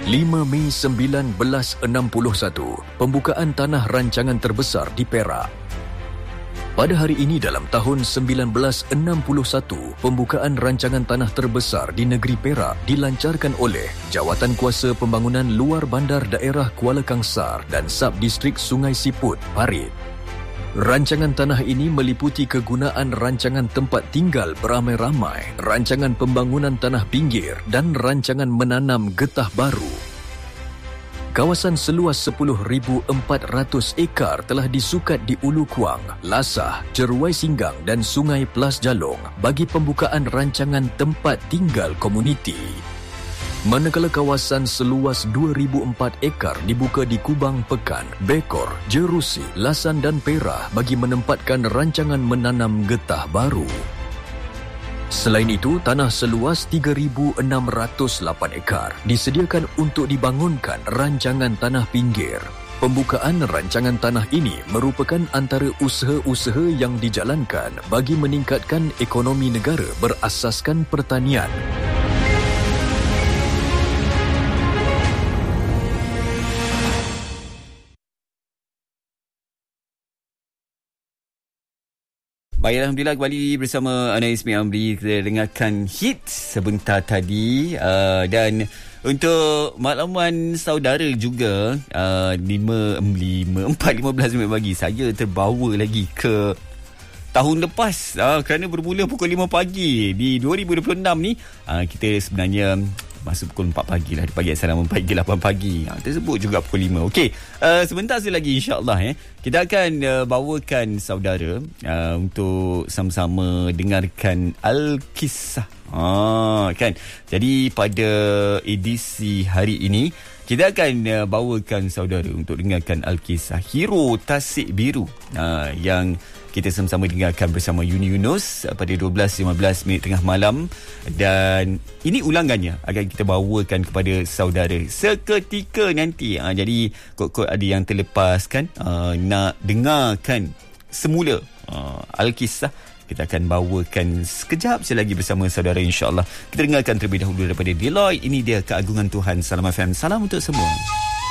5 Mei 1961, pembukaan tanah rancangan terbesar di Perak. Pada hari ini dalam tahun 1961, pembukaan rancangan tanah terbesar di negeri Perak dilancarkan oleh Jawatan Kuasa Pembangunan Luar Bandar Daerah Kuala Kangsar dan Subdistrik Sungai Siput, Parit. Rancangan tanah ini meliputi kegunaan rancangan tempat tinggal beramai-ramai, rancangan pembangunan tanah pinggir dan rancangan menanam getah baru. Kawasan seluas 10,400 ekar telah disukat di Ulu Kuang, Lasah, Jeruai Singgang dan Sungai Plas Jalong bagi pembukaan rancangan tempat tinggal komuniti. Manakala kawasan seluas 2,004 ekar dibuka di Kubang Pekan, Bekor, Jerusi, Lasan dan Perak bagi menempatkan rancangan menanam getah baru. Selain itu, tanah seluas 3,608 ekar disediakan untuk dibangunkan rancangan tanah pinggir. Pembukaan rancangan tanah ini merupakan antara usaha-usaha yang dijalankan bagi meningkatkan ekonomi negara berasaskan pertanian. Baik, Alhamdulillah kembali bersama Ana Ismi Amri. Kita dengarkan hit sebentar tadi dan untuk makluman saudara juga 15 minit pagi saya terbawa lagi ke tahun lepas kerana bermula pukul 5 pagi di 2026 ni kita sebenarnya masuk pukul 4 pagi lah. Pagi Assalamualaikum pagi 8 pagi tersebut juga pukul 5. Okey, sebentar lagi insyaAllah kita akan bawakan saudara untuk sama-sama dengarkan Al-Kisah kan. Jadi pada edisi hari ini kita akan bawakan saudara untuk dengarkan Al-Kisah Hero Tasik Biru yang kita sama-sama dengarkan bersama Yuni Yunus pada 12.15 minit tengah malam, dan ini ulangannya akan kita bawakan kepada saudara seketika nanti. Jadi kod-kod ada yang terlepas kan, nak dengarkan semula Al-Kisah, kita akan bawakan sekejap lagi bersama saudara insya-Allah. Kita dengarkan terlebih dahulu daripada Deloitte. Ini dia Keagungan Tuhan. Salam FM, salam untuk semua.